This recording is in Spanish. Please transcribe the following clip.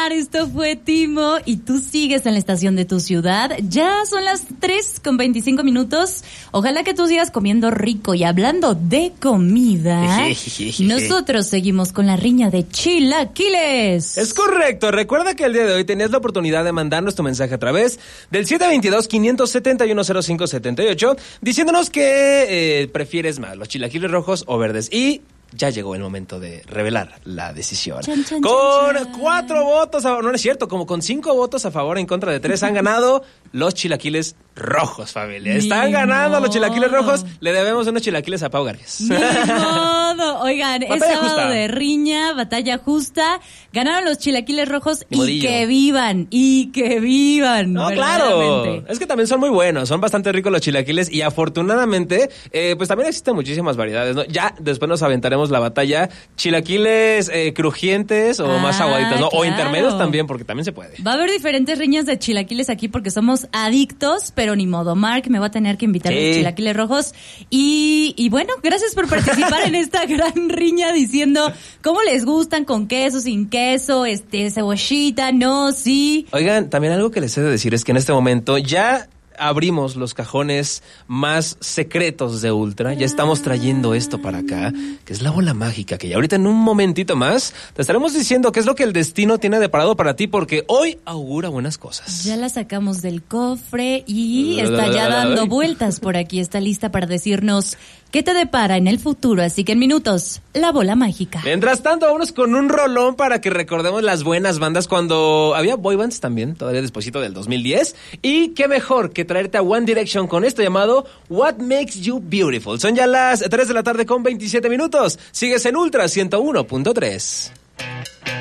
regresar. Esto fue Timo y tú sigues en la estación de tu ciudad. Ya son las 3:25. Ojalá que tú sigas comiendo rico. Y hablando de comida, nosotros seguimos con la riña de chilaquiles. Es correcto. Recuerda que el día de hoy tenías la oportunidad de mandarnos tu mensaje a través del 722-571-0578 diciéndonos que prefieres más, los chilaquiles rojos o verdes. Y ya llegó el momento de revelar la decisión. Chan, chan, con chan, chan. 4 votos, no es cierto, como con 5 votos a favor, en contra de 3, han ganado los chilaquiles rojos, familia. Están ganando los chilaquiles rojos. Le debemos unos chilaquiles a Pau Garfias. Ni modo. Oigan, es sábado de riña, batalla justa. Ganaron los chilaquiles rojos y que vivan. No, claro. Es que también son muy buenos. Son bastante ricos los chilaquiles y afortunadamente, pues también existen muchísimas variedades, ¿no? Ya después nos aventaremos la batalla. Chilaquiles crujientes o más aguaditos, ¿no? Claro. O intermedios también, porque también se puede. Va a haber diferentes riñas de chilaquiles aquí porque somos adictos, pero ni modo. Mark me va a tener que invitar a los chilaquiles rojos. Y bueno, gracias por participar en esta gran riña diciendo cómo les gustan, con queso, sin queso, cebollita, no, sí. Oigan, también algo que les he de decir es que en este momento ya abrimos los cajones más secretos de Ultra. Ya estamos trayendo esto para acá, que es la bola mágica, que ya ahorita en un momentito más te estaremos diciendo qué es lo que el destino tiene deparado para ti, porque hoy augura buenas cosas. Ya la sacamos del cofre y está ya dando vueltas por aquí. Está lista para decirnos qué te depara en el futuro. Así que en minutos, la bola mágica. Mientras tanto, vámonos con un rolón para que recordemos las buenas bandas cuando había boy bands también, todavía despuesito del 2010. Y qué mejor que traerte a One Direction con esto llamado What Makes You Beautiful. Son ya las 3 de la tarde con 27 minutos. Sigues en Ultra 101.3.